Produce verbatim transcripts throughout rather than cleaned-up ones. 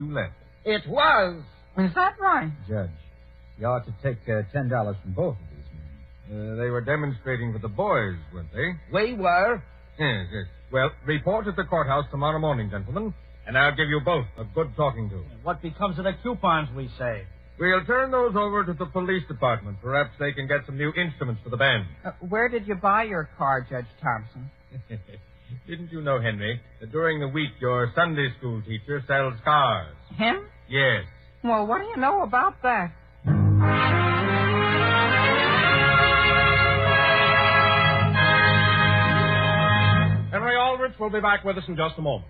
you left. It was. Is that right? Judge, you ought to take uh, ten dollars from both of these men. Uh, they were demonstrating for the boys, weren't they? We were. Yes, yes. Well, report at the courthouse tomorrow morning, gentlemen, and I'll give you both a good talking to. What becomes of the coupons we saved? We'll turn those over to the police department. Perhaps they can get some new instruments for the band. Uh, where did you buy your car, Judge Thompson? Didn't you know, Henry, that during the week your Sunday school teacher sells cars? Him? Yes. Well, what do you know about that? Henry Aldrich will be back with us in just a moment.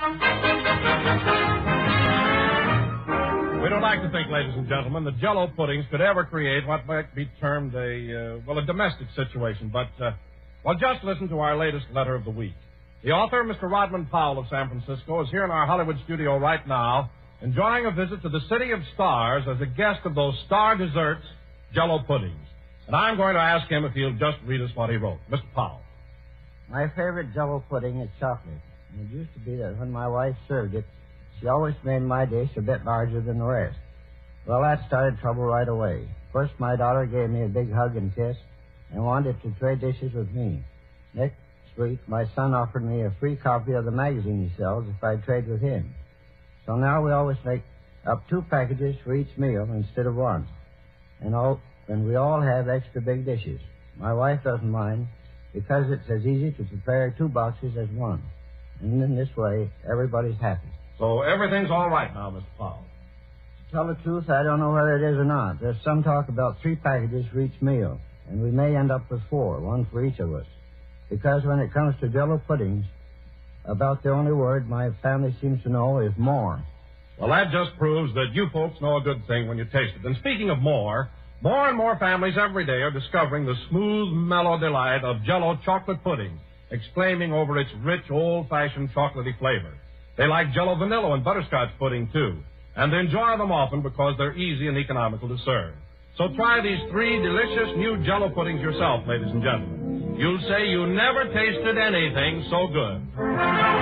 We don't like to think, ladies and gentlemen, that Jell-O puddings could ever create what might be termed a, uh, well, a domestic situation. But, uh, well, just listen to our latest letter of the week. The author, Mister Rodman Powell of San Francisco, is here in our Hollywood studio right now, enjoying a visit to the City of Stars as a guest of those star desserts, Jell-O puddings. And I'm going to ask him if he'll just read us what he wrote. Mister Powell. My favorite Jell-O pudding is chocolate. And it used to be that when my wife served it, she always made my dish a bit larger than the rest. Well, that started trouble right away. First, my daughter gave me a big hug and kiss and wanted to trade dishes with me. Next week, my son offered me a free copy of the magazine he sells if I'd trade with him. So now we always make up two packages for each meal instead of one. And all, and we all have extra big dishes. My wife doesn't mind because it's as easy to prepare two boxes as one. And in this way, everybody's happy. So everything's all right now, Mister Powell. To tell the truth, I don't know whether it is or not. There's some talk about three packages for each meal, and we may end up with four, one for each of us. Because when it comes to Jell-O puddings, about the only word my family seems to know is more. Well, that just proves that you folks know a good thing when you taste it. And speaking of more, more and more families every day are discovering the smooth, mellow delight of Jell-O chocolate pudding, exclaiming over its rich, old-fashioned chocolatey flavor. They like Jell-O vanilla and butterscotch pudding, too, and they enjoy them often because they're easy and economical to serve. So try these three delicious new Jell-O puddings yourself, ladies and gentlemen. You'll say you never tasted anything so good.